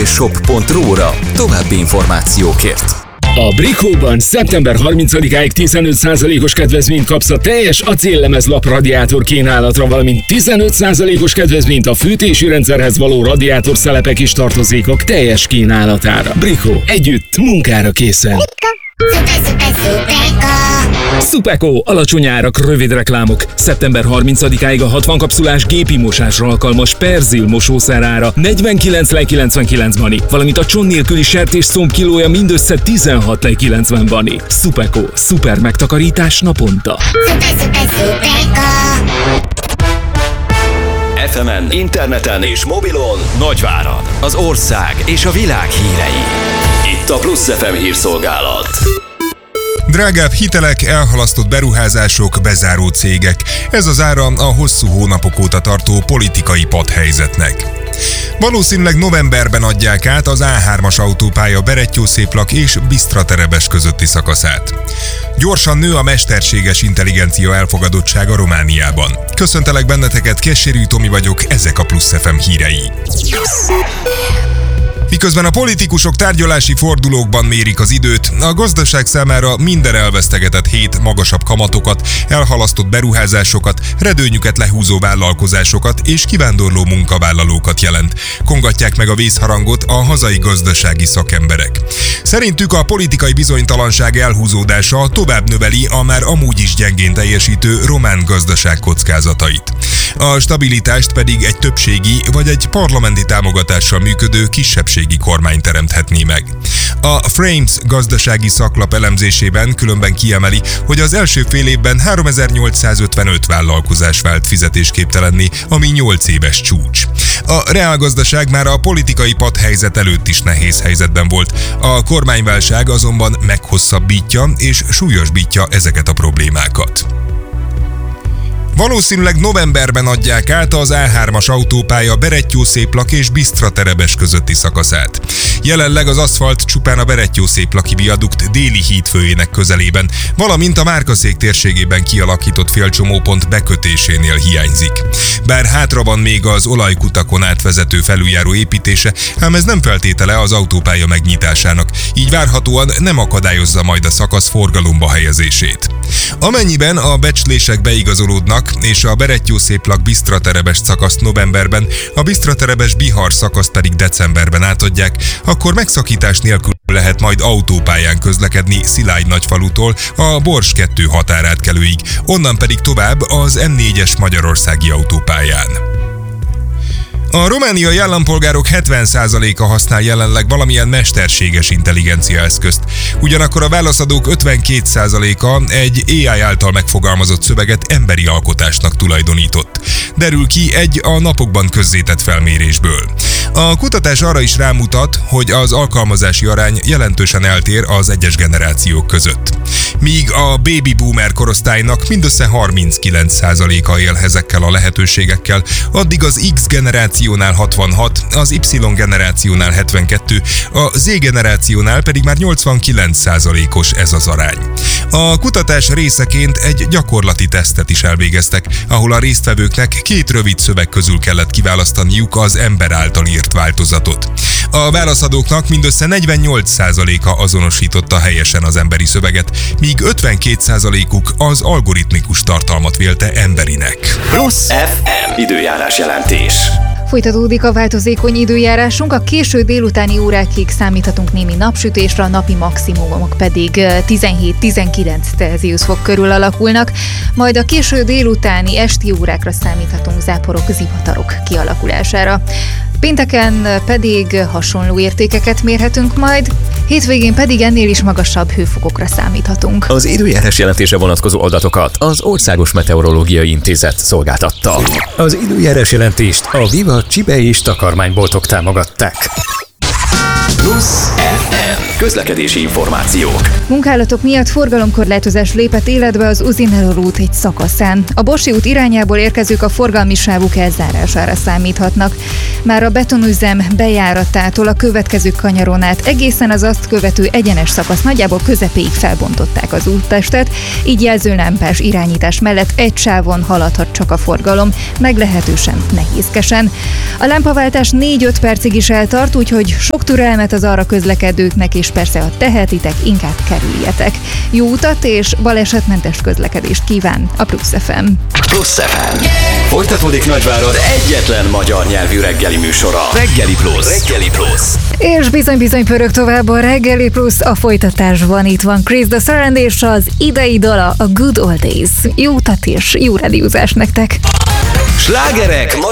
mobilshop.ru-ra további információkért. A Bricóban szeptember 30-áig 15%-os kedvezményt kapsz a teljes acéllemezlap radiátor kínálatra, valamint 15%-os kedvezményt a fűtési rendszerhez való radiátorszelepek és tartozékok teljes kínálatára. Bricó, együtt munkára készen. Supeko, alacsony árak, rövid reklámok. Szeptember 30-áig a 60 kapszulás gépi mosásra alkalmas Perzil mosószer ára 49,99 bani, valamint a cson nélküli sertésszomb kilója mindössze 16,90 bani. Supeko, szuper megtakarítás naponta. FM-en, interneten és mobilon Nagyvárad, az ország és a világ hírei. Itt a Plusz FM hírszolgálat. Drágább hitelek, elhalasztott beruházások, bezáró cégek. Ez az ára a hosszú hónapok óta tartó politikai padhelyzetnek. Valószínűleg novemberben adják át az A3-as autópálya Berettyószéplak és Bisztraterebes közötti szakaszát. Gyorsan nő a mesterséges intelligencia elfogadottsága Romániában. Köszöntelek benneteket, Kessérű Tomi vagyok, ezek a Plusz FM hírei. Miközben a politikusok tárgyalási fordulókban mérik az időt, a gazdaság számára minden elvesztegetett hét magasabb kamatokat, elhalasztott beruházásokat, redőnyüket lehúzó vállalkozásokat és kivándorló munkavállalókat jelent. Kongatják meg a vészharangot a hazai gazdasági szakemberek. Szerintük a politikai bizonytalanság elhúzódása tovább növeli a már amúgy is gyengén teljesítő román gazdaság kockázatait. A stabilitást pedig egy többségi vagy egy parlamenti támogatással működő kisebbségi kormány teremthetné meg. A Frames gazdasági szaklap elemzésében különben kiemeli, hogy az első fél évben 3855 vállalkozás vált fizetésképtelenné, ami 8 éves csúcs. A reálgazdaság már a politikai padhelyzet előtt is nehéz helyzetben volt. A kormányválság azonban meghosszabbítja és súlyosbítja ezeket a problémákat. Valószínűleg novemberben adják át az A3-as autópálya Berettyószéplak és Bisztraterebes közötti szakaszát. Jelenleg az aszfalt csupán a Berettyószéplaki viadukt déli hídfőjének közelében, valamint a Márkaszék térségében kialakított félcsomópont bekötésénél hiányzik. Bár hátra van még az olajkutakon átvezető felüljáró építése, ám ez nem feltétele az autópálya megnyitásának, így várhatóan nem akadályozza majd a szakasz forgalomba helyezését. Amennyiben a becslések beigazolódnak, és a Berettyószéplak Bisztraterebes szakaszt novemberben, a Bisztraterebes Bihar szakaszt pedig decemberben átadják, akkor megszakítás nélkül lehet majd autópályán közlekedni Szilágy-Nagyfalutól a Bors 2 határátkelőig, onnan pedig tovább az M4-es magyarországi autópályán. A romániai állampolgárok 70%-a használ jelenleg valamilyen mesterséges intelligencia eszközt. Ugyanakkor a válaszadók 52%-a egy AI által megfogalmazott szöveget emberi alkotásnak tulajdonított. Derül ki egy a napokban közzétett felmérésből. A kutatás arra is rámutat, hogy az alkalmazási arány jelentősen eltér az egyes generációk között. Míg a baby boomer korosztálynak mindössze 39%-a él ezekkel a lehetőségekkel, addig az X generációnál 66, az Y generációnál 72, a Z generációnál pedig már 89%-os ez az arány. A kutatás részeként egy gyakorlati tesztet is elvégeztek, ahol a résztvevőknek 2 rövid szöveg közül kellett kiválasztaniuk az ember által írt változatot. A válaszadóknak mindössze 48%-a azonosította helyesen az emberi szöveget, míg 52%-uk az algoritmikus tartalmat vélte emberinek. Plusz FM időjárás jelentés. Folytatódik a változékony időjárásunk, a késő délutáni órákig számíthatunk némi napsütésre, a napi maximumok pedig 17-19 Celsius fok körül alakulnak, majd a késő délutáni esti órákra számíthatunk záporok, zivatarok kialakulására. Pénteken pedig hasonló értékeket mérhetünk majd, hétvégén pedig ennél is magasabb hőfokokra számíthatunk. Az időjárás jelentése vonatkozó adatokat az Országos Meteorológiai Intézet szolgáltatta. Az időjárás jelentést a Viva Csibe és takarmányboltok támogatták. Plusz FM. közlekedési információk. Munkálatok miatt forgalomkorlátozás lépett életbe az Uzinello út egy szakaszán. A Bossi út irányából érkezők a forgalmi sávuk elzárására számíthatnak. Már a betonüzem bejáratától a következő kanyaron át egészen az azt követő egyenes szakasz nagyjából közepéig felbontották az úttestet, így jelzőlámpás irányítás mellett egy sávon haladhat csak a forgalom, meglehetősen nehézkesen. A lámpaváltás 4-5 percig is eltart, úgyhogy sok türelmet az arra közlekedőknek, és persze, ha tehetitek, inkább kerüljetek. Jó utat és balesetmentes közlekedést kíván a Plusz FM. Plusz FM. Folytatódik Nagyvárad egyetlen magyar nyelvű reggeli műsora. Reggeli Plusz. Reggeli Plusz. És bizony pörög tovább a Reggeli Plusz a folytatásban. Itt van Chris the Surrend és az idei dala, a Good Old Days. Jó utat és jó rádiózást nektek! Slágerek